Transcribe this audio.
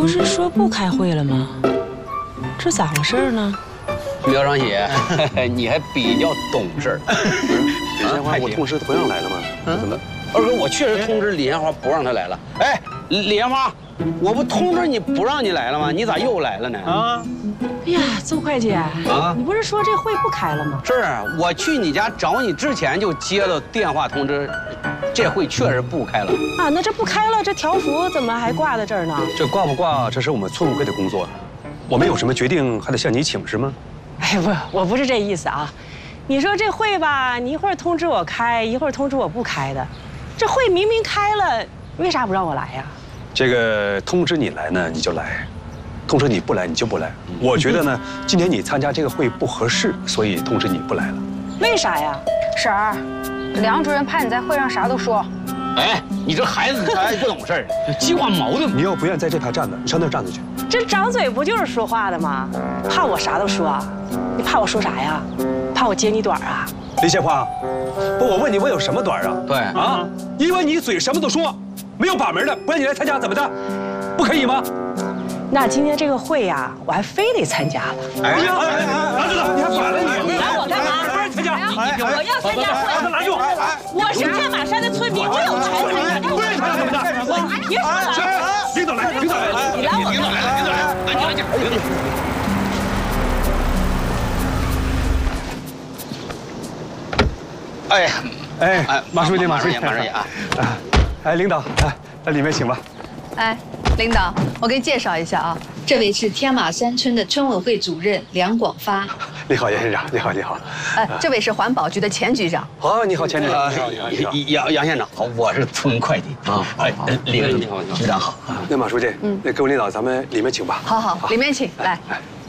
是说不开会了吗？这咋回事呢？ 苗长喜，你还比较懂事。 李莲花，我通知他不让来了吗？怎么？ 二哥，我确实通知李莲花不让他来了。哎，李莲花，我不通知你不让你来了吗？你咋又来了呢？啊！ 哎呀，邹会计啊，你不是说这会不开了吗？ 是啊，我去你家找你之前就接到电话通知，这会确实不开了。 啊，那这不开了，这条幅怎么还挂在这儿呢？ 这挂不挂，这是我们村委会的工作，我们有什么决定还得向你请示吗？ 哎，不，我不是这意思啊。你说这会吧，你一会儿通知我开，一会儿通知我不开的，这会明明开了，为啥不让我来呀？ 这个通知你来呢，你就来；通知你不来，你就不来。我觉得呢，今天你参加这个会不合适，所以通知你不来了。 为啥呀？ 婶儿，梁主任怕你在会上啥都说。 哎，你这孩子还不懂事儿，激化矛盾。 你要不愿在这排站着，你上那儿站着去。 这张嘴不就是说话的吗？怕我啥都说？你怕我说啥呀？怕我揭你短啊？ 李鲜花，不，我问你，我有什么短啊？ 对啊，因为你嘴什么都说，没有把门的，不让你来参加，怎么的？不可以吗？ 那今天这个会呀，我还非得参加了。 哎呀，拿住了，你还反了你！ 拦我干嘛？ 不让你参加！ 我要参加会！ 拿住！ 我是天马山的村民，我有权参加。 不让你参加怎么的？ 别说了， 领导来，领导来了！ 你拦我干嘛？ 安静。哎呀， 哎，马书记，马书记啊！ 哎，领导，来里面请吧。 哎，领导，我给你介绍一下啊，这位是天马山村的村委会主任梁广发。 你好，杨县长，你好，你好。 这位是环保局的前局长。 好，你好，前局长。 杨县长好，我是村会计啊。哎，李局长好。 那马书记，那各位领导，咱们里面请吧。 好，里面请来。